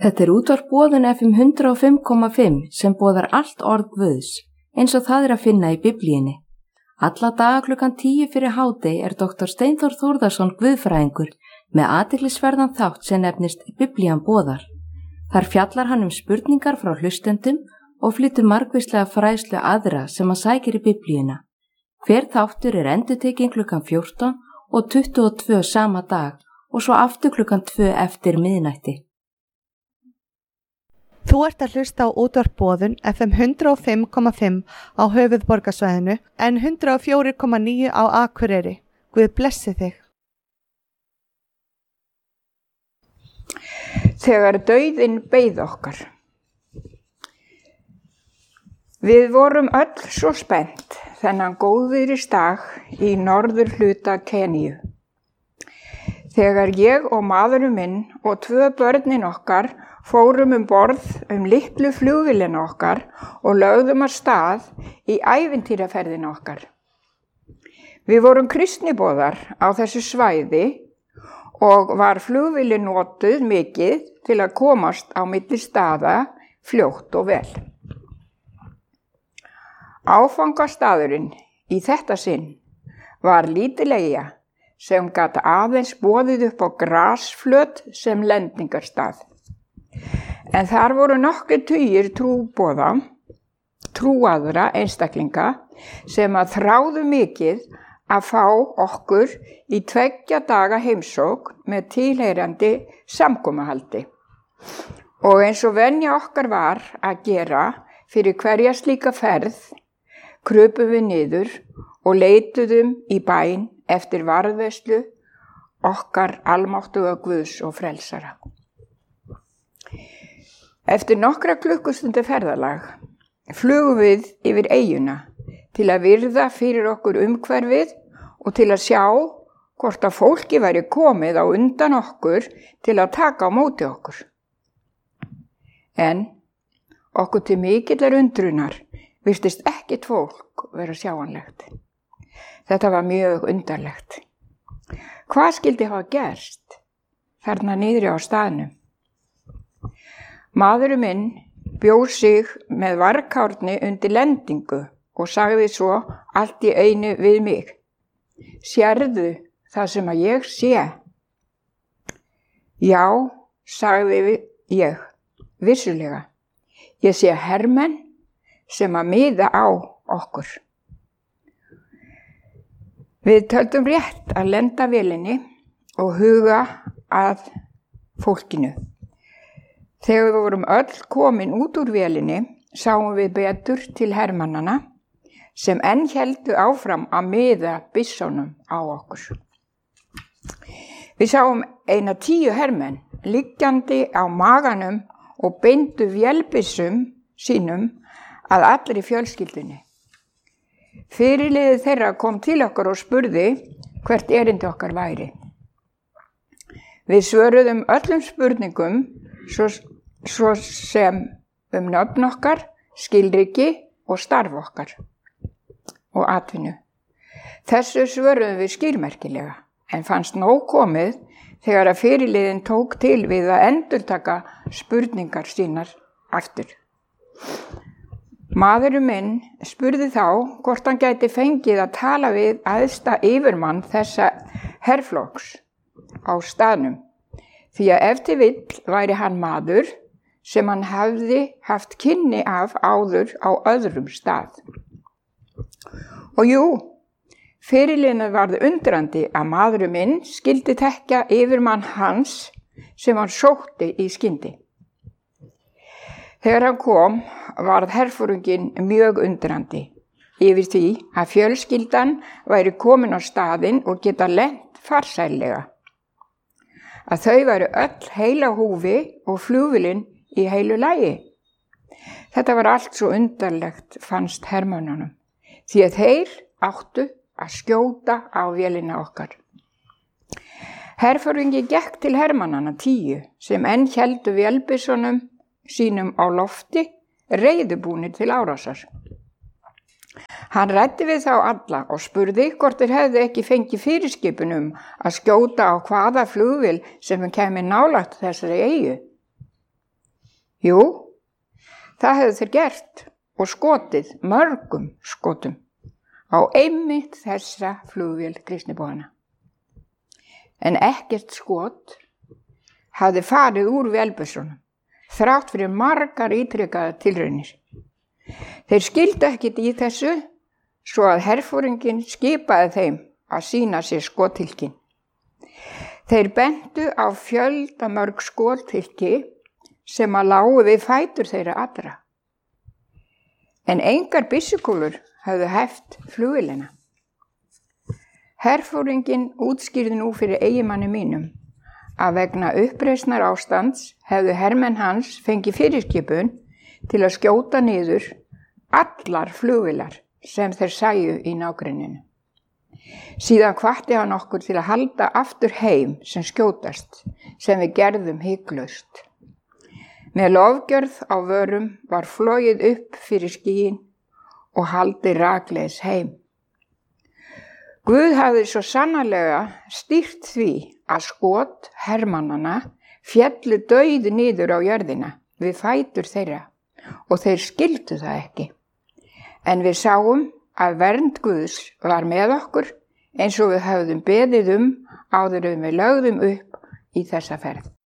Þetta útvarp Boðun FM 105,5 sem boðar allt orð Guðs, eins og það að finna í Biblíunni. Alla daga klukkan 10 fyrir hádegi Dr. Steinþór Þórðarson guðfræðingur með athyglisverðan þátt sem nefnist Biblían boðar. Þar fjallar hann spurningar frá hlustendum og flytur margvíslega fræðslu aðra sem að sækir í Biblíuna. Hver þáttur endurtekinn klukkan 14 og 22 sama dag og svo aftur klukkan 2 eftir miðnætti. Þú ert að hlusta á útvarp Boðun FM 105,5 á höfuðborgarsvæðinu en 104,9 á Akureyri. Guð blessi þig. Þegar dauðinn beið okkar. Við vorum öll svo spennt þennan góðviðrisdag í norðurhluta Keníu. Þegar ég og maðurinn minn og 2 börnin okkar fórum borð litlu flugvélina okkar og lögðum af stað í ævintýraferðina okkar. Við vorum kristniboðar á þessu svæði og var flugvélin notuð mikið til að komast á milli staða fljótt og vel. Áfangastaðurinn í þetta sinn var lítil eyja sem gat aðeins boðið upp á grasflöt sem lendingarstað. En þar voru nokkrir tugir trúaðra einstaklinga sem að þráðu mikið að fá okkur í 2 daga heimsókn með tilheyrandi samkomuhaldi. Og eins og venja okkar var að gera fyrir hverja slíka ferð, krupum við niður og leituðum í bæn eftir varðveislu okkar almáttuga Guðs og frelsara. Eftir nokkra klukkustundu ferðalag flugum við yfir eyjuna til að virða fyrir okkur umhverfið og til að sjá hvort að fólki væri komið á undan okkur til að taka á móti okkur. En okkur til mikillar undrunar virtist ekkert fólk vera sjáanlegt. Þetta var mjög undarlegt. Hvað skyldi hafa gerst þarna niðri á staðnum? Maðurinn minn bjó sig með varkárni undir lendingu og sagði svo allt í einu við mig: Sérðu það sem að ég sé? Já, sagði ég, vissulega. Ég sé hermenn sem að miða á okkur. Við töldum rétt að lenda vélinni og huga að fólkinu. Þegar við vorum öll komin út úr vélinni, sáum við betur til hermannana sem enn héldu áfram að miða byssónum á okkur. Við sáum eina 10 hermenn liggjandi á maganum og beindu vélbyssum sínum að allri fjölskyldunni. Fyrirliði þeirra kom til okkar og spurði hvert erindi okkar væri. Við svöruðum öllum spurningum svo sem nöfn okkar, skilríki og starf okkar og atvinnu. Þessu svöruðum við skýrmerkilega, en fannst nóg komið þegar að fyrirliðinn tók til við að endurtaka spurningar sínar aftur. Maðurinn minn spurði þá hvort hann gæti fengið að tala við æðsta yfirmann þessa herflokks á staðnum, því að ef til vill væri hann maður sem hann hafði haft kynni af áður á öðrum stað. Og jú, fyrirliðinn varð undrandi að maðurinn minn skyldi þekkja yfirmann hans sem hann sótti í skyndi. Þegar hann kom varð herforinginn mjög undrandi yfir því að fjölskyldan væri komin á staðinn og geta lent farsællega. Að þau væru öll heil á húfi og flugvélin í heilu lagi. Þetta var allt svo undarlegt, fannst hermönnunum, því að þeir áttu að skjóta á vélina okkar. Herforingi gekk til hermannana 10 sem enn héldu vélbyssunum sínum á lofti, reiðubúnir til árásar. Hann ræddi við þá alla og spurði hvort þeir hefðu ekki fengið fyrirskipun að skjóta á hvaða flugvél sem kæmi nálægt þessari eyju. Jú, það hefðu þeir gert og skotið mörgum skotum á einmitt þessa flugvél kristnibúana. En ekkert skot hafði farið úr vélbyssunum, þrátt fyrir margar ítrekaðar tilraunir. Þeir skildu ekkert í þessu, svo að herforinginn skipaði þeim að sýna sér skothylkin. Þeir bentu á fjöldamörg skothylki sem að lágu við fætur þeirra allra. En engar byssukúlur höfðu heft flugvélina. Herforinginn útskýrði nú fyrir eiginmanni mínum að vegna uppreisnar ástands hefðu hermenn hans fengið fyrirskipun til að skjóta niður allar flugvélar sem þeir sæju í nágrenninu. Síðan hvatti hann okkur til að halda aftur heim sem skjótast, sem við gerðum hiklaust. Með lofgjörð á vörum var flogið upp fyrir skýin og haldið rakleiðis heim. Guð hafði svo sannarlega stýrt því að skot hermannana féllu dauð niður á jörðina við fætur þeirra og þeir skildu það ekki. En við sáum að vernd Guðs var með okkur eins og við höfðum beðið áður en við lögðum upp í þessa ferð.